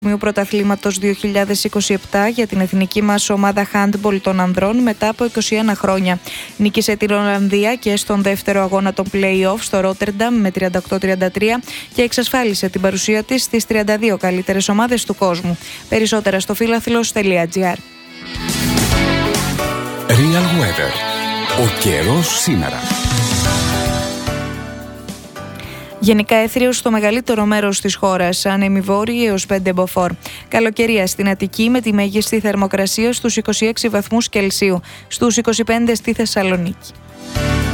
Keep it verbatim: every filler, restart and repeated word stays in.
Πρωταθλήματος δύο χιλιάδες είκοσι επτά για την εθνική μας ομάδα handball των ανδρών μετά από είκοσι ένα χρόνια. Νίκησε την Ολλανδία και στον δεύτερο αγώνα των play-off στο Ρότερνταμ με τριάντα οκτώ τριάντα τρία και εξασφάλισε την παρουσία της στις τριάντα δύο καλύτερες ομάδες του κόσμου. Περισσότερα στο φίλαθλος τελεία τζι άρ. Real Weather. Ο καιρός σήμερα. Γενικά έθριος στο μεγαλύτερο μέρος της χώρας, άνεμοι βόρειοι έως πέντε μποφόρ. Καλοκαιρία στην Αττική με τη μέγιστη θερμοκρασία στους είκοσι έξι βαθμούς Κελσίου, στους είκοσι πέντε στη Θεσσαλονίκη.